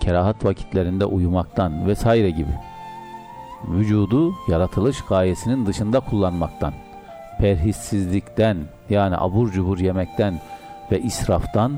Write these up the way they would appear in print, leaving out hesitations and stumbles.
kerahat vakitlerinde uyumaktan vesaire gibi. Vücudu yaratılış gayesinin dışında kullanmaktan, perhissizlikten yani abur cubur yemekten ve israftan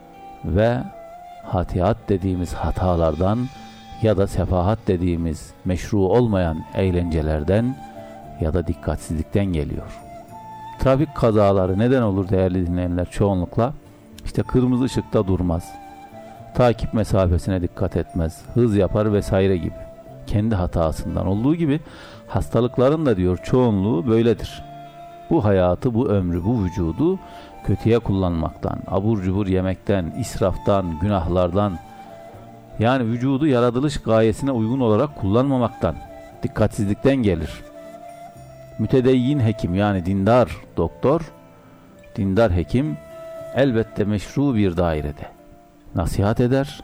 ve hatiyat dediğimiz hatalardan ya da sefahat dediğimiz meşru olmayan eğlencelerden ya da dikkatsizlikten geliyor. Trafik kazaları neden olur değerli dinleyenler çoğunlukla? İşte kırmızı ışıkta durmaz, takip mesafesine dikkat etmez, hız yapar vesaire gibi. Kendi hatasından olduğu gibi hastalıkların da diyor çoğunluğu böyledir. Bu hayatı, bu ömrü, bu vücudu kötüye kullanmaktan, abur cubur yemekten, israftan, günahlardan, yani vücudu yaratılış gayesine uygun olarak kullanmamaktan, dikkatsizlikten gelir. Mütedeyyin hekim yani dindar doktor, dindar hekim elbette meşru bir dairede nasihat eder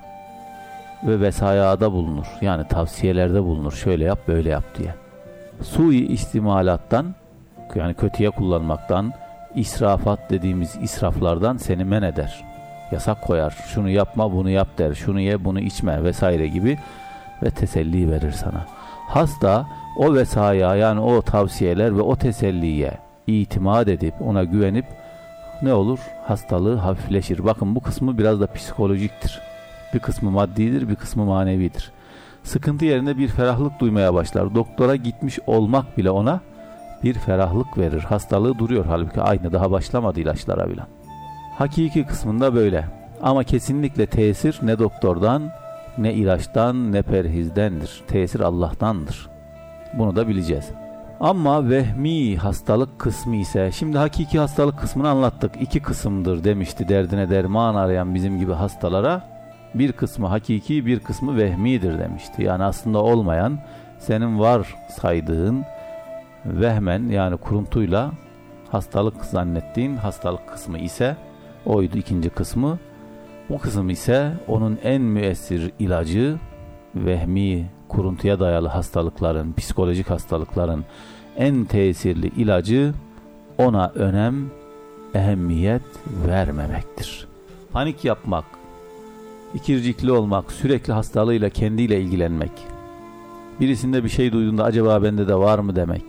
ve vesayada bulunur. Yani tavsiyelerde bulunur. Şöyle yap, böyle yap diye. Sui istimalattan yani kötüye kullanmaktan, israfat dediğimiz israflardan seni men eder. Yasak koyar. Şunu yapma, bunu yap der. Şunu ye, bunu içme vesaire gibi ve teselli verir sana. Hasta o vesaya yani o tavsiyeler ve o teselliye itimat edip ona güvenip ne olur? Hastalığı hafifleşir. Bakın bu kısmı biraz da psikolojiktir. Bir kısmı maddidir, bir kısmı manevidir. Sıkıntı yerine bir ferahlık duymaya başlar. Doktora gitmiş olmak bile ona bir ferahlık verir. Hastalığı duruyor halbuki aynı daha başlamadı ilaçlara bile. Hakiki kısmında böyle. Ama kesinlikle tesir ne doktordan, ne ilaçtan, ne perhizdendir. Tesir Allah'tandır. Bunu da bileceğiz. Ama vehmi hastalık kısmı ise, şimdi hakiki hastalık kısmını anlattık. 2 kısımdır demişti derdine derman arayan bizim gibi hastalara. Bir kısmı hakiki, bir kısmı vehmidir demişti. Yani aslında olmayan, senin var saydığın vehmen yani kuruntuyla hastalık zannettiğin hastalık kısmı ise oydu ikinci kısmı. O kısım ise onun en müessir ilacı, vehmi kuruntuya dayalı hastalıkların, psikolojik hastalıkların en tesirli ilacı ona önem, ehemmiyet vermemektir. Panik yapmak, ikircikli olmak, sürekli hastalığıyla kendiyle ilgilenmek, birisinde bir şey duyduğunda acaba bende de var mı demek,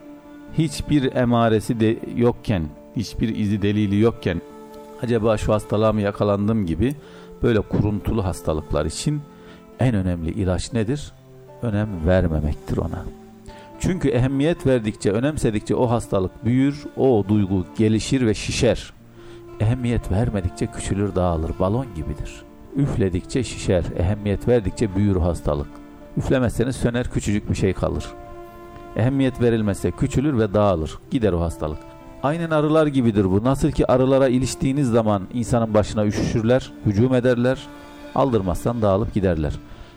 hiçbir emaresi de yokken, hiçbir izi delili yokken acaba şu hastalığa mı yakalandım gibi böyle kuruntulu hastalıklar için en önemli ilaç nedir? Önem vermemektir ona. Çünkü ehemmiyet verdikçe, önemsedikçe o hastalık büyür, o duygu gelişir ve şişer. Ehemmiyet vermedikçe küçülür, dağılır, balon gibidir. Üfledikçe şişer, ehemmiyet verdikçe büyür hastalık. Üflemezseniz söner, küçücük bir şey kalır. Ehemmiyet verilmezse küçülür ve dağılır, gider o hastalık. Aynen arılar gibidir bu. Nasıl ki arılara iliştiğiniz zaman insanın başına üşüşürler, hücum ederler, aldırmazsan dağılıp giderler.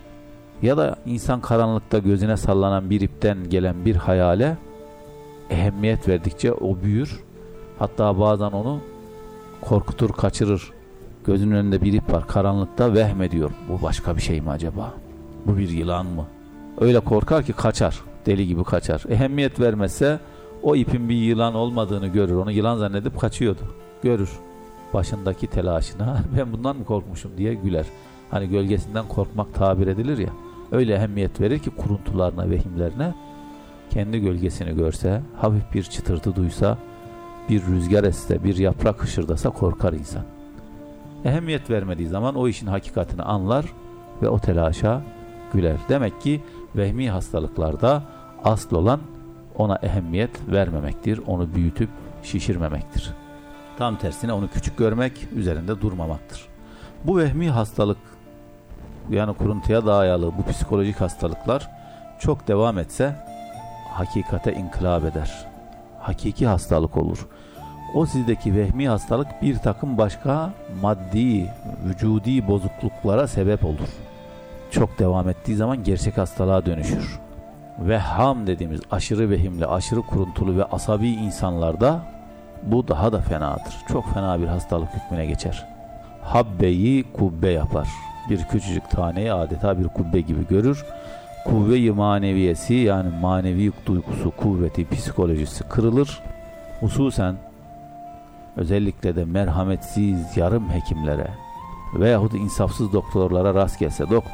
Ya da insan karanlıkta gözüne sallanan bir ipten gelen bir hayale ehemmiyet verdikçe o büyür. Hatta bazen onu korkutur, kaçırır. Gözünün önünde bir ip var, karanlıkta vehmediyor. Bu başka bir şey mi acaba? Bu bir yılan mı? Öyle korkar ki kaçar, deli gibi kaçar. Ehemmiyet vermezse o ipin bir yılan olmadığını görür. Onu yılan zannedip kaçıyordu. Görür. Başındaki telaşına ben bundan mı korkmuşum diye güler. Hani gölgesinden korkmak tabir edilir ya. Öyle ehemmiyet verir ki kuruntularına, vehimlerine, kendi gölgesini görse, hafif bir çıtırtı duysa, bir rüzgar esse, bir yaprak hışırdasa korkar insan. Ehemmiyet vermediği zaman o işin hakikatini anlar ve o telaşa güler. Demek ki vehmi hastalıklarda asıl olan ona ehemmiyet vermemektir, onu büyütüp şişirmemektir. Tam tersine onu küçük görmek, üzerinde durmamaktır. Bu vehmi hastalık, yani kuruntuya dayalı bu psikolojik hastalıklar çok devam etse hakikate inkılap eder. Hakiki hastalık olur. O sizdeki vehmi hastalık bir takım başka maddi, vücudi bozukluklara sebep olur. Çok devam ettiği zaman gerçek hastalığa dönüşür. Vehham dediğimiz aşırı vehimli, aşırı kuruntulu ve asabi insanlarda bu daha da fenadır. Çok fena bir hastalık hükmüne geçer. Habbeyi kubbe yapar. Bir küçücük taneyi adeta bir kubbe gibi görür. Kuvve-i maneviyesi yani manevi duygusu, kuvveti, psikolojisi kırılır. Hususen özellikle de merhametsiz yarım hekimlere veyahut insafsız doktorlara rast gelse, doktor